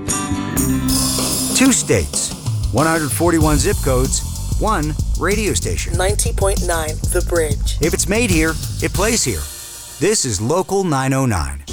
2 states, 141 zip codes, 1 radio station. 90.9 The Bridge. If it's made here, it plays here. This is Local 909.